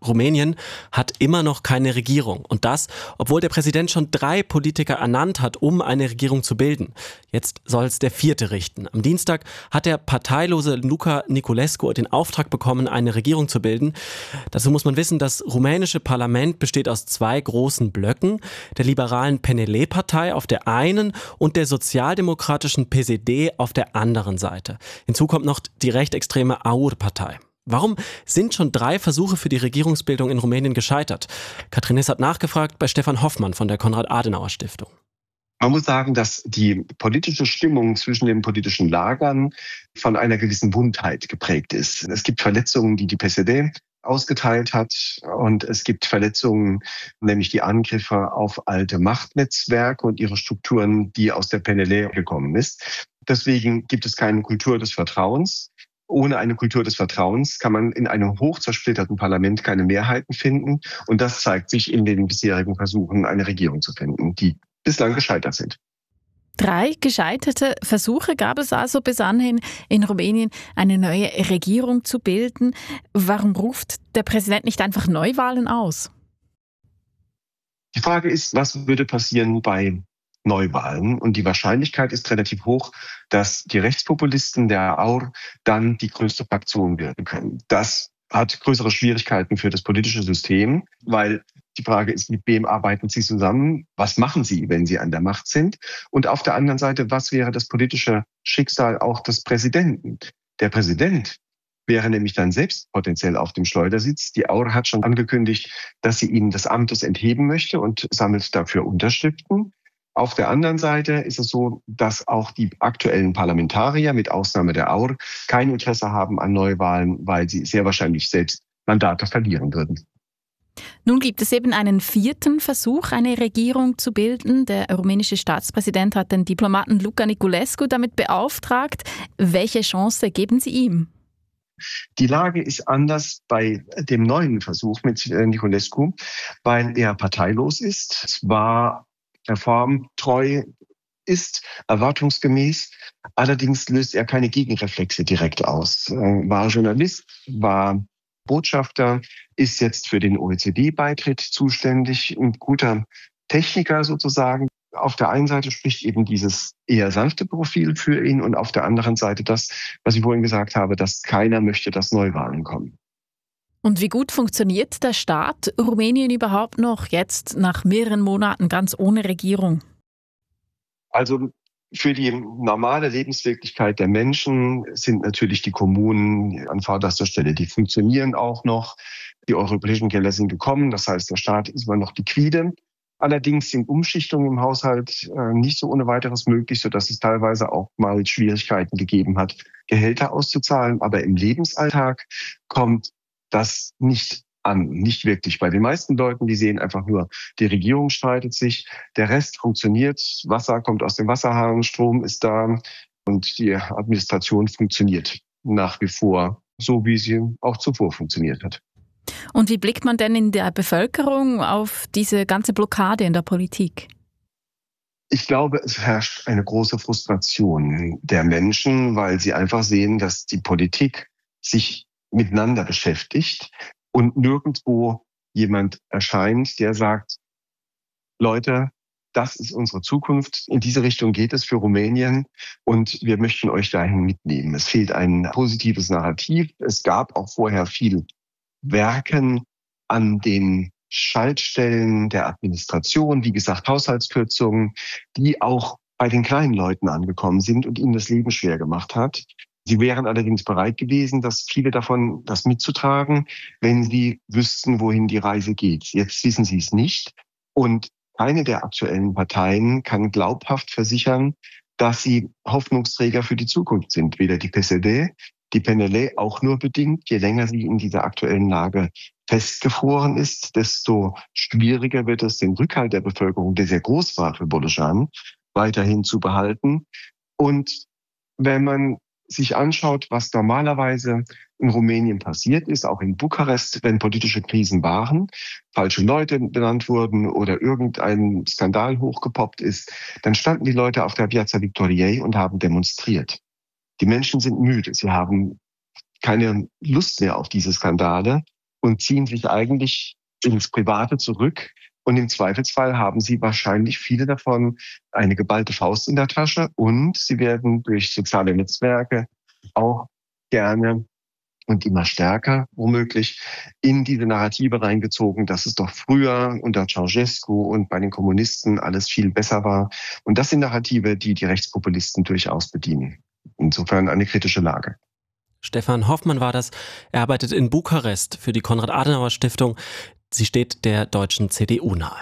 Rumänien hat immer noch keine Regierung. Und das, obwohl der Präsident schon 3 Politiker ernannt hat, um eine Regierung zu bilden. Jetzt soll es der 4. richten. Am Dienstag hat der parteilose Luca Niculescu den Auftrag bekommen, eine Regierung zu bilden. Dazu muss man wissen, das rumänische Parlament besteht aus 2 großen Blöcken, der liberalen PNL-Partei auf der einen und der sozialdemokratischen PSD auf der anderen Seite. Hinzu kommt noch die rechtsextreme AUR-Partei. Warum sind schon 3 Versuche für die Regierungsbildung in Rumänien gescheitert? Katrin Hiss hat nachgefragt bei Stefan Hoffmann von der Konrad-Adenauer-Stiftung. Man muss sagen, dass die politische Stimmung zwischen den politischen Lagern von einer gewissen Wundheit geprägt ist. Es gibt Verletzungen, die die PSD ausgeteilt hat, und es gibt Verletzungen, nämlich die Angriffe auf alte Machtnetzwerke und ihre Strukturen, die aus der PNL gekommen ist. Deswegen gibt es keine Kultur des Vertrauens. Ohne eine Kultur des Vertrauens kann man in einem hoch zersplitterten Parlament keine Mehrheiten finden. Und das zeigt sich in den bisherigen Versuchen, eine Regierung zu finden, die bislang gescheitert sind. 3 gescheiterte Versuche gab es also bis anhin in Rumänien, eine neue Regierung zu bilden. Warum ruft der Präsident nicht einfach Neuwahlen aus? Die Frage ist, was würde passieren bei Neuwahlen? Und die Wahrscheinlichkeit ist relativ hoch, dass die Rechtspopulisten der AUR dann die größte Fraktion werden können. Das hat größere Schwierigkeiten für das politische System, weil die Frage ist, mit wem arbeiten Sie zusammen? Was machen Sie, wenn Sie an der Macht sind? Und auf der anderen Seite, was wäre das politische Schicksal auch des Präsidenten? Der Präsident wäre nämlich dann selbst potenziell auf dem Schleudersitz. Die AUR hat schon angekündigt, dass sie ihn des Amtes entheben möchte und sammelt dafür Unterschriften. Auf der anderen Seite ist es so, dass auch die aktuellen Parlamentarier, mit Ausnahme der AUR, kein Interesse haben an Neuwahlen, weil sie sehr wahrscheinlich selbst Mandate verlieren würden. Nun gibt es eben einen 4. Versuch, eine Regierung zu bilden. Der rumänische Staatspräsident hat den Diplomaten Luca Niculescu damit beauftragt. Welche Chance geben Sie ihm? Die Lage ist anders bei dem neuen Versuch mit Niculescu, weil er parteilos ist, zwar reformtreu ist, erwartungsgemäß. Allerdings löst er keine Gegenreflexe direkt aus. War Journalist, war Botschafter, ist jetzt für den OECD-Beitritt zuständig, ein guter Techniker sozusagen. Auf der einen Seite spricht eben dieses eher sanfte Profil für ihn und auf der anderen Seite das, was ich vorhin gesagt habe, dass keiner möchte, dass Neuwahlen kommen. Und wie gut funktioniert der Staat Rumänien überhaupt noch jetzt nach mehreren Monaten ganz ohne Regierung? Also für die normale Lebenswirklichkeit der Menschen sind natürlich die Kommunen an vorderster Stelle. Die funktionieren auch noch. Die europäischen Gelder sind gekommen. Das heißt, der Staat ist immer noch liquide. Allerdings sind Umschichtungen im Haushalt nicht so ohne weiteres möglich, sodass es teilweise auch mal Schwierigkeiten gegeben hat, Gehälter auszuzahlen. Aber im Lebensalltag kommt das nicht an, nicht wirklich. Bei den meisten Leuten, die sehen einfach nur, die Regierung streitet sich, der Rest funktioniert, Wasser kommt aus dem Wasserhahn, Strom ist da und die Administration funktioniert nach wie vor, so wie sie auch zuvor funktioniert hat. Und wie blickt man denn in der Bevölkerung auf diese ganze Blockade in der Politik? Ich glaube, es herrscht eine große Frustration der Menschen, weil sie einfach sehen, dass die Politik sich miteinander beschäftigt und nirgendwo jemand erscheint, der sagt, Leute, das ist unsere Zukunft, in diese Richtung geht es für Rumänien und wir möchten euch dahin mitnehmen. Es fehlt ein positives Narrativ. Es gab auch vorher viel Werken an den Schaltstellen der Administration, wie gesagt Haushaltskürzungen, die auch bei den kleinen Leuten angekommen sind und ihnen das Leben schwer gemacht hat. Sie wären allerdings bereit gewesen, viele davon das mitzutragen, wenn sie wüssten, wohin die Reise geht. Jetzt wissen sie es nicht. Und keine der aktuellen Parteien kann glaubhaft versichern, dass sie Hoffnungsträger für die Zukunft sind. Weder die PSD, die PNL auch nur bedingt. Je länger sie in dieser aktuellen Lage festgefroren ist, desto schwieriger wird es, den Rückhalt der Bevölkerung, der sehr groß war für Bolojan, weiterhin zu behalten. Und wenn man sich anschaut, was normalerweise in Rumänien passiert ist, auch in Bukarest, wenn politische Krisen waren, falsche Leute benannt wurden oder irgendein Skandal hochgepoppt ist, dann standen die Leute auf der Piazza Victoriei und haben demonstriert. Die Menschen sind müde, sie haben keine Lust mehr auf diese Skandale und ziehen sich eigentlich ins Private zurück. Und im Zweifelsfall haben sie wahrscheinlich viele davon eine geballte Faust in der Tasche und sie werden durch soziale Netzwerke auch gerne und immer stärker womöglich in diese Narrative reingezogen, dass es doch früher unter Ceausescu und bei den Kommunisten alles viel besser war. Und das sind Narrative, die die Rechtspopulisten durchaus bedienen. Insofern eine kritische Lage. Stefan Hoffmann war das. Er arbeitet in Bukarest für die Konrad-Adenauer-Stiftung. Sie steht der deutschen CDU nahe.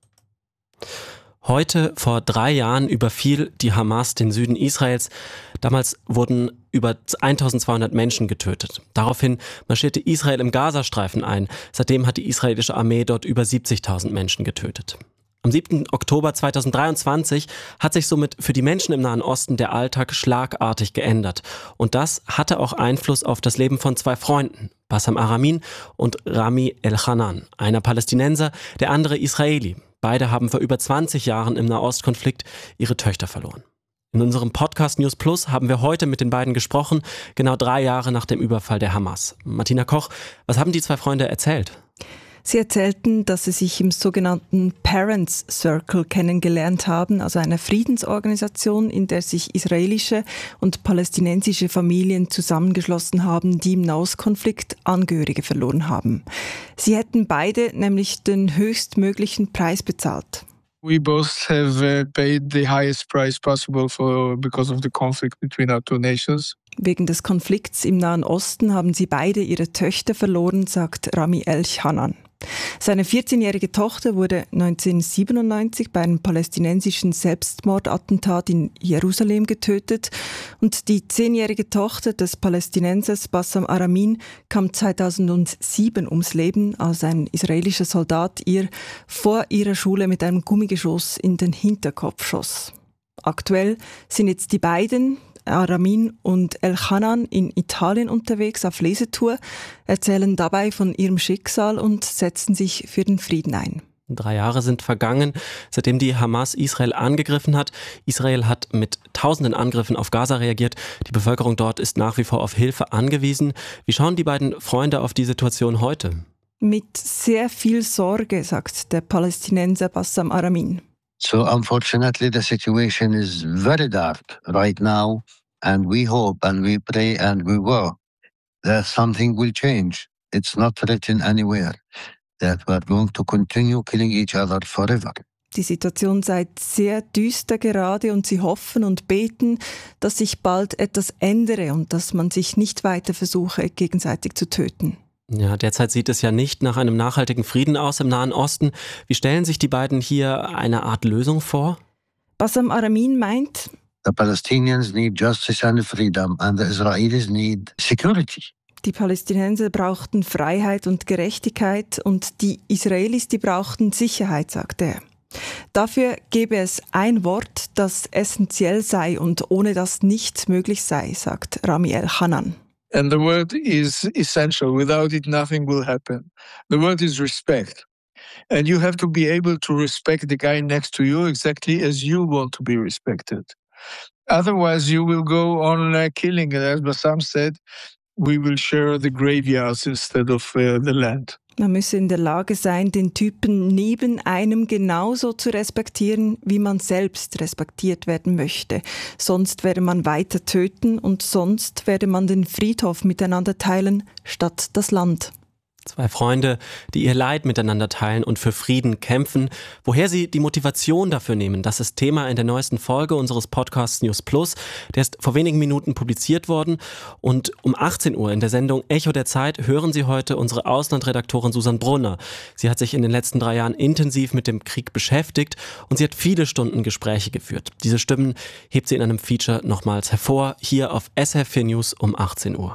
Heute, vor 3 Jahren, überfiel die Hamas den Süden Israels. Damals wurden über 1200 Menschen getötet. Daraufhin marschierte Israel im Gazastreifen ein. Seitdem hat die israelische Armee dort über 70.000 Menschen getötet. Am 7. Oktober 2023 hat sich somit für die Menschen im Nahen Osten der Alltag schlagartig geändert. Und das hatte auch Einfluss auf das Leben von 2 Freunden, Bassam Aramin und Rami El-Hanan, einer Palästinenser, der andere Israeli. Beide haben vor über 20 Jahren im Nahostkonflikt ihre Töchter verloren. In unserem Podcast News Plus haben wir heute mit den beiden gesprochen, genau 3 Jahre nach dem Überfall der Hamas. Martina Koch, was haben die 2 Freunde erzählt? Sie erzählten, dass sie sich im sogenannten Parents Circle kennengelernt haben, also einer Friedensorganisation, in der sich israelische und palästinensische Familien zusammengeschlossen haben, die im Nahostkonflikt Angehörige verloren haben. Sie hätten beide nämlich den höchstmöglichen Preis bezahlt. We both have paid the highest price possible because of the conflict between our 2 nations. Wegen des Konflikts im Nahen Osten haben sie beide ihre Töchter verloren, sagt Rami El-Hanan. Seine 14-jährige Tochter wurde 1997 bei einem palästinensischen Selbstmordattentat in Jerusalem getötet und die 10-jährige Tochter des Palästinensers Bassam Aramin kam 2007 ums Leben, als ein israelischer Soldat ihr vor ihrer Schule mit einem Gummigeschoss in den Hinterkopf schoss. Aktuell sind jetzt die beiden, Aramin und El-Hanan, in Italien unterwegs auf Lesetour, erzählen dabei von ihrem Schicksal und setzen sich für den Frieden ein. 3 Jahre sind vergangen, seitdem die Hamas Israel angegriffen hat. Israel hat mit tausenden Angriffen auf Gaza reagiert. Die Bevölkerung dort ist nach wie vor auf Hilfe angewiesen. Wie schauen die beiden Freunde auf die Situation heute? Mit sehr viel Sorge, sagt der Palästinenser Bassam Aramin. So unfortunately the situation is very dark right now and we hope and we pray and we work that something will change. It's not written anywhere that we're going to continue killing each other forever. Die Situation sei sehr düster gerade und sie hoffen und beten, dass sich bald etwas ändere und dass man sich nicht weiter versuche, gegenseitig zu töten. Ja, derzeit sieht es ja nicht nach einem nachhaltigen Frieden aus im Nahen Osten. Wie stellen sich die beiden hier eine Art Lösung vor? Bassam Aramin meint, The Palestinians need justice and freedom and the Israelis need security. Die Palästinenser brauchten Freiheit und Gerechtigkeit und die Israelis, die brauchten Sicherheit, sagt er. Dafür gäbe es ein Wort, das essentiell sei und ohne das nichts möglich sei, sagt Rami El-Hanan. And the word is essential. Without it, nothing will happen. The word is respect. And you have to be able to respect the guy next to you exactly as you want to be respected. Otherwise, you will go on killing. And as Bassam said, we will share the graveyards instead of the land. Man müsse in der Lage sein, den Typen neben einem genauso zu respektieren, wie man selbst respektiert werden möchte. Sonst werde man weiter töten und sonst werde man den Friedhof miteinander teilen, statt das Land. 2 Freunde, die ihr Leid miteinander teilen und für Frieden kämpfen. Woher sie die Motivation dafür nehmen, das ist Thema in der neuesten Folge unseres Podcasts News Plus. Der ist vor wenigen Minuten publiziert worden. Und um 18 Uhr in der Sendung Echo der Zeit hören Sie heute unsere Auslandredaktorin Susan Brunner. Sie hat sich in den letzten 3 Jahren intensiv mit dem Krieg beschäftigt und sie hat viele Stunden Gespräche geführt. Diese Stimmen hebt sie in einem Feature nochmals hervor, hier auf SRF 4 News um 18 Uhr.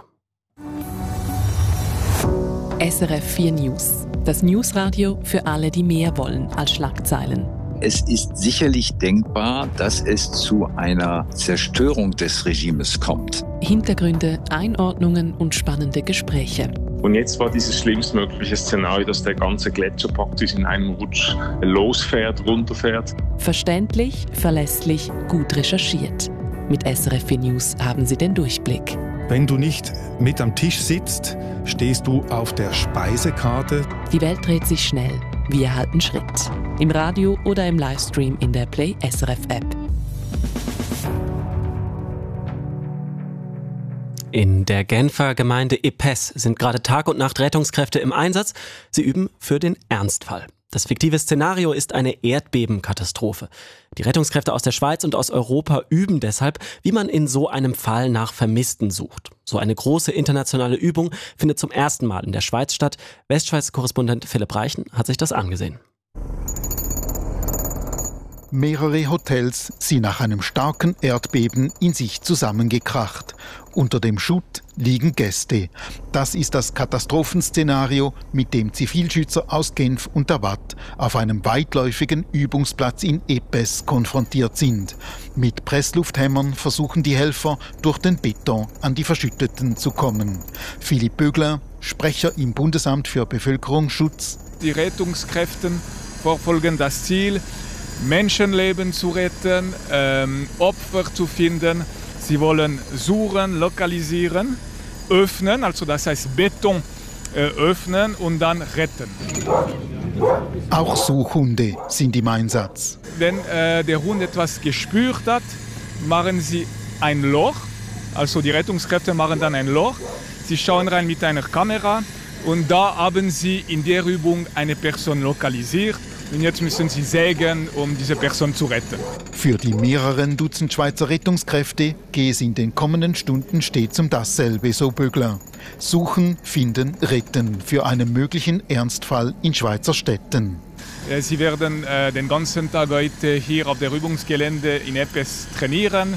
SRF 4 News, das Newsradio für alle, die mehr wollen als Schlagzeilen. Es ist sicherlich denkbar, dass es zu einer Zerstörung des Regimes kommt. Hintergründe, Einordnungen und spannende Gespräche. Und jetzt war dieses schlimmstmögliche Szenario, dass der ganze Gletscher praktisch in einem Rutsch losfährt, runterfährt. Verständlich, verlässlich, gut recherchiert. Mit SRF 4 News haben Sie den Durchblick. Wenn du nicht mit am Tisch sitzt, stehst du auf der Speisekarte. Die Welt dreht sich schnell. Wir halten Schritt. Im Radio oder im Livestream in der Play SRF App. In der Genfer Gemeinde Épez sind gerade Tag und Nacht Rettungskräfte im Einsatz. Sie üben für den Ernstfall. Das fiktive Szenario ist eine Erdbebenkatastrophe. Die Rettungskräfte aus der Schweiz und aus Europa üben deshalb, wie man in so einem Fall nach Vermissten sucht. So eine große internationale Übung findet zum ersten Mal in der Schweiz statt. Westschweiz-Korrespondent Philipp Reichen hat sich das angesehen. Mehrere Hotels sind nach einem starken Erdbeben in sich zusammengekracht. Unter dem Schutt liegen Gäste. Das ist das Katastrophenszenario, mit dem Zivilschützer aus Genf und der Watt auf einem weitläufigen Übungsplatz in Épez konfrontiert sind. Mit Presslufthämmern versuchen die Helfer, durch den Beton an die Verschütteten zu kommen. Philipp Bögler, Sprecher im Bundesamt für Bevölkerungsschutz. Die Rettungskräfte verfolgen das Ziel, Menschenleben zu retten, Opfer zu finden. Sie wollen suchen, lokalisieren, öffnen, also das heißt Beton öffnen und dann retten. Auch Suchhunde sind im Einsatz. Wenn der Hund etwas gespürt hat, machen sie ein Loch, also die Rettungskräfte machen dann ein Loch. Sie schauen rein mit einer Kamera und da haben sie in der Übung eine Person lokalisiert. Und jetzt müssen sie sägen, um diese Person zu retten. Für die mehreren Dutzend Schweizer Rettungskräfte gehe es in den kommenden Stunden stets um dasselbe, so Bögler. Suchen, finden, retten für einen möglichen Ernstfall in Schweizer Städten. Sie werden den ganzen Tag heute hier auf der Übungsgelände in Épez trainieren,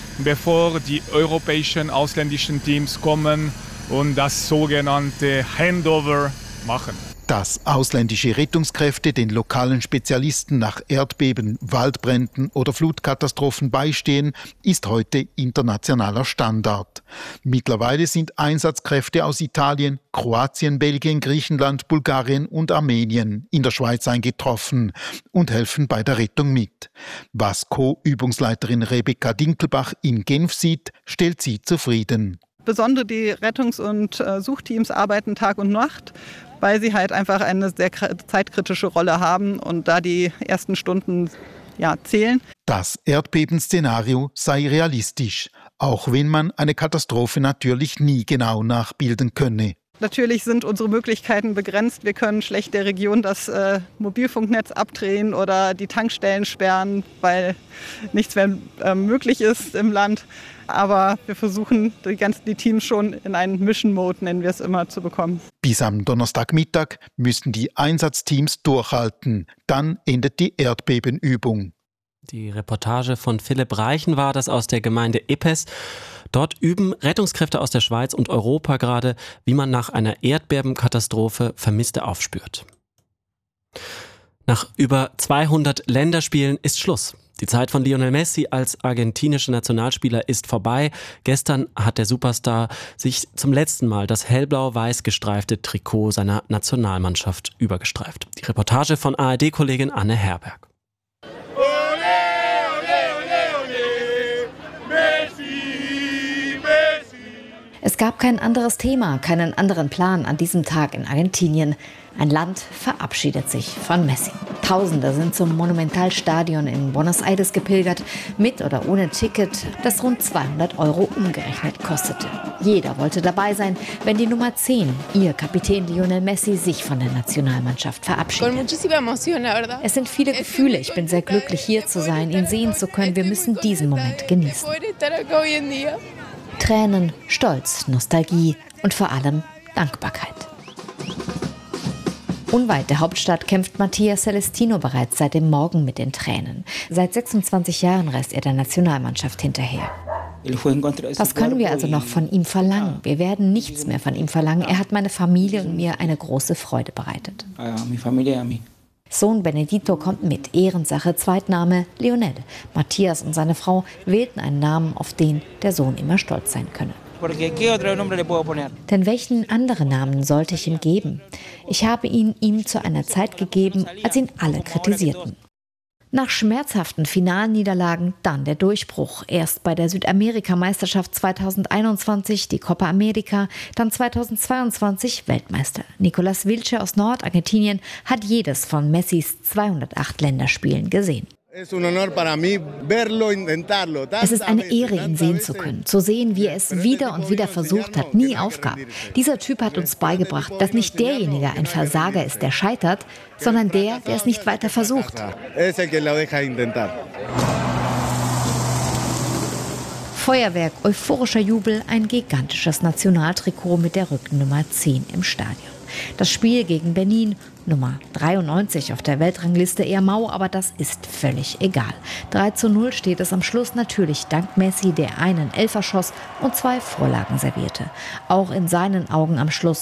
bevor die europäischen ausländischen Teams kommen und das sogenannte Handover machen. Dass ausländische Rettungskräfte den lokalen Spezialisten nach Erdbeben, Waldbränden oder Flutkatastrophen beistehen, ist heute internationaler Standard. Mittlerweile sind Einsatzkräfte aus Italien, Kroatien, Belgien, Griechenland, Bulgarien und Armenien in der Schweiz eingetroffen und helfen bei der Rettung mit. Was Co-Übungsleiterin Rebecca Dinkelbach in Genf sieht, stellt sie zufrieden. Besonders die Rettungs- und Suchteams arbeiten Tag und Nacht, weil sie halt einfach eine sehr zeitkritische Rolle haben und da die ersten Stunden zählen. Das Erdbebenszenario sei realistisch, auch wenn man eine Katastrophe natürlich nie genau nachbilden könne. Natürlich sind unsere Möglichkeiten begrenzt. Wir können schlecht der Region das Mobilfunknetz abdrehen oder die Tankstellen sperren, weil nichts mehr möglich ist im Land. Aber wir versuchen, die Teams schon in einen Mission-Mode, nennen wir es immer, zu bekommen. Bis am Donnerstagmittag müssen die Einsatzteams durchhalten. Dann endet die Erdbebenübung. Die Reportage von Philipp Reichen war das aus der Gemeinde Épez. Dort üben Rettungskräfte aus der Schweiz und Europa gerade, wie man nach einer Erdbebenkatastrophe Vermisste aufspürt. Nach über 200 Länderspielen ist Schluss. Die Zeit von Lionel Messi als argentinischer Nationalspieler ist vorbei. Gestern hat der Superstar sich zum letzten Mal das hellblau-weiß gestreifte Trikot seiner Nationalmannschaft übergestreift. Die Reportage von ARD-Kollegin Anne Herberg. Es gab kein anderes Thema, keinen anderen Plan an diesem Tag in Argentinien. Ein Land verabschiedet sich von Messi. Tausende sind zum Monumentalstadion in Buenos Aires gepilgert, mit oder ohne Ticket, das rund 200 € umgerechnet kostete. Jeder wollte dabei sein, wenn die Nummer 10, ihr Kapitän Lionel Messi, sich von der Nationalmannschaft verabschiedet. Es sind viele Gefühle. Ich bin sehr glücklich, hier zu sein, ihn sehen zu können. Wir müssen diesen Moment genießen. Tränen, Stolz, Nostalgie und vor allem Dankbarkeit. Unweit der Hauptstadt kämpft Mattia Celestino bereits seit dem Morgen mit den Tränen. Seit 26 Jahren reist er der Nationalmannschaft hinterher. Was können wir also noch von ihm verlangen? Wir werden nichts mehr von ihm verlangen. Er hat meine Familie und mir eine große Freude bereitet. Sohn Benedito kommt mit, Ehrensache, Zweitname Lionel. Matthias und seine Frau wählten einen Namen, auf den der Sohn immer stolz sein könne. Denn welchen anderen Namen sollte ich ihm geben? Ich habe ihn ihm zu einer Zeit gegeben, als ihn alle kritisierten. Nach schmerzhaften Finalniederlagen dann der Durchbruch. Erst bei der Südamerika-Meisterschaft 2021 die Copa America, dann 2022 Weltmeister. Nicolás Vilche aus Nordargentinien hat jedes von Messis 208 Länderspielen gesehen. Es ist eine Ehre, ihn sehen zu können, zu sehen, wie er es wieder und wieder versucht hat, nie aufgab. Dieser Typ hat uns beigebracht, dass nicht derjenige ein Versager ist, der scheitert, sondern der es nicht weiter versucht. Feuerwerk, euphorischer Jubel, ein gigantisches Nationaltrikot mit der Rückennummer 10 im Stadion. Das Spiel gegen Benin, Nummer 93 auf der Weltrangliste, eher mau, aber das ist völlig egal. 3:0 steht es am Schluss, natürlich dank Messi, der einen Elfer schoss und 2 Vorlagen servierte. Auch in seinen Augen am Schluss